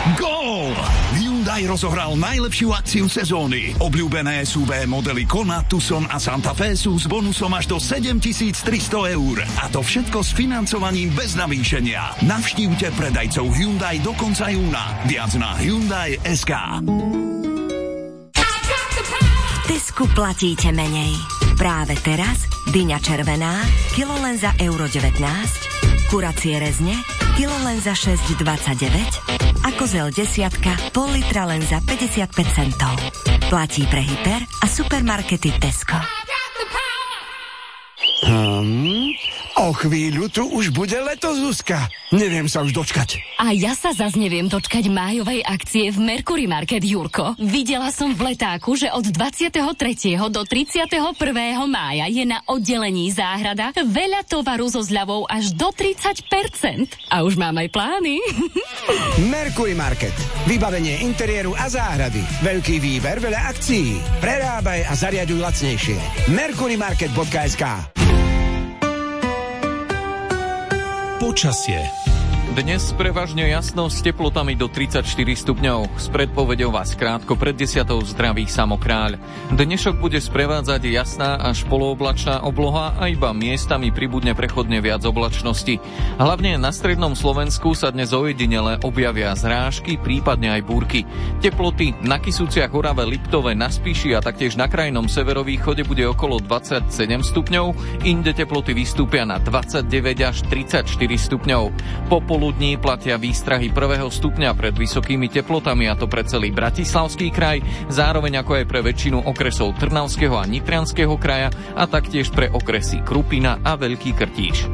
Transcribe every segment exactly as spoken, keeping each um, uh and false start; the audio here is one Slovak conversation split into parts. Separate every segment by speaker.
Speaker 1: Gól! Hyundai rozohral najlepšiu akciu sezóny. Obľúbené es ú vé modely Kona, Tucson a Santa Fe sú s bonusom až do sedemtisíctristo eur. A to všetko s financovaním bez navýšenia. Navštívte predajcov Hyundai do konca júna. Viac na Hyundai bodka es ká.
Speaker 2: V Tesku platíte menej. Práve teraz dyňa červená, kilo len za euro devätnásť, kuracie rezne, kilo len za šesť dvadsaťdeväť a kozel desiatka, pol litra len za päťdesiatpäť centov. Platí pre hyper a supermarkety Tesco.
Speaker 3: Hmm, o chvíľu tu už bude leto, Zuzka. Neviem sa už dočkať.
Speaker 4: A ja sa zas neviem dočkať májovej akcie v Mercury Market, Jurko. Videla som v letáku, že od dvadsiateho tretieho do tridsiateho prvého mája je na oddelení záhrada veľa tovaru so zľavou až do tridsať percent. A už mám aj plány.
Speaker 3: Mercury Market. Vybavenie interiéru a záhrady. Veľký výber, veľa akcií. Prerábaj a zariaďuj lacnejšie. mercury market bodka es ká.
Speaker 5: Počasie. Dnes prevažne jasno s teplotami do tridsaťštyri stupňov. S predpovedou vás krátko pred desiatou zdraví Samokráľ. Dnešok bude sprevádzať jasná až polooblačná obloha a iba miestami pribudne prechodne viac oblačnosti. Hlavne na strednom Slovensku sa dnes ojedinele objavia zrážky, prípadne aj búrky. Teploty na Kysuciach, Orave, Liptove, na Spiši a taktiež na krajnom severovýchode bude okolo dvadsaťsedem stupňov, inde teploty vystúpia na dvadsaťdeväť až tridsaťštyri stupňov. Po poludní platia výstrahy prvého stupňa pred vysokými teplotami, a to pre celý Bratislavský kraj, zároveň ako aj pre väčšinu okresov Trnavského a Nitrianskeho kraja a taktiež pre okresy Krupina a Veľký Krtíš.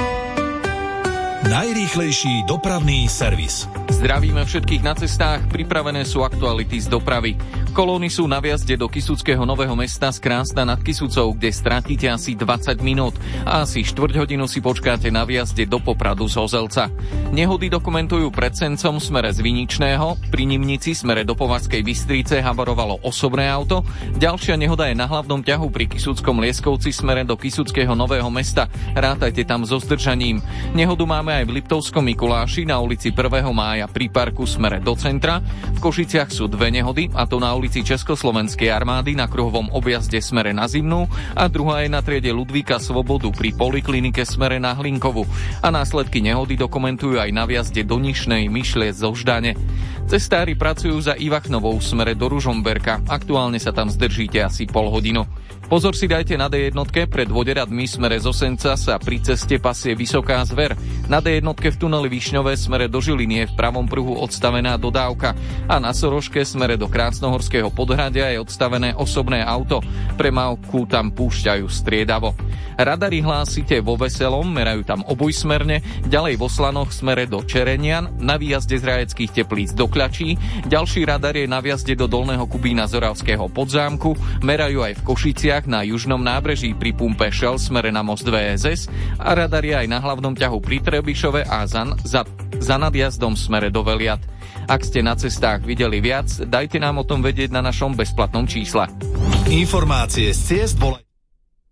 Speaker 6: Najrýchlejší dopravný servis.
Speaker 5: Zdravíme všetkých na cestách, pripravené sú aktuality z dopravy. Kolóny sú na vjazde do Kysuckého Nového Mesta z Krásna nad Kysucou, kde stratíte asi dvadsať minút a asi štvrť hodinu si počkáte na vjazde do Popradu z Ozelca. Nehody dokumentujú pred Sencom smere z Viničného, pri Nimnici smere do Považskej Bystrice habarovalo osobné auto, ďalšia nehoda je na hlavnom ťahu pri Kysuckom Lieskovci smere do Kysuckého Nového Mesta, rátajte tam so zdržaním. Nehodu máme aj v Liptovskom Mikuláši na ulici prvého mája pri parku smere do centra. V Košiciach sú dve nehody, a to na ulici Československej armády na kruhovom objazde smere na Zimnú a druhá je na triede Ludvíka Svobodu pri poliklinike smere na Hlinkovu. A následky nehody dokumentujú aj na vjazde do Nišnej, Myšlie zo Ždane. Cestári pracujú za Ivachnovou smere do Ružomberka. Aktuálne sa tam zdržíte asi pol hodinu. Pozor si dajte na dé jedna pred Voderadmi smere z Osenca sa pri ceste pasie Vysoká Zver. Na dé jedna v tuneli Višňové smere do Žiliny je v pravom pruhu odstavená dodávka a na Soroške smere do Krásnohorského Podhradia je odstavené osobné auto. Premávku tam púšťajú striedavo. Radary hlásite vo Veselom, merajú tam obojsmerne, ďalej vo Slanoch smere do Čerenian, na výjazde z Rajeckých Teplíc do Kľačí, ďalší radar je na výjazde do Dolného Kubína z Oravského Podzámku, merajú aj v Košiciach na južnom nábreží pri pumpe Shell smere na most vé es es a radar je aj na hlavnom ťahu pri Trebišove a za, za, za nadjazdom smere do Veliat. Ak ste na cestách videli viac, dajte nám o tom vedieť na našom bezplatnom čísle.
Speaker 6: Informácie z ciest volaj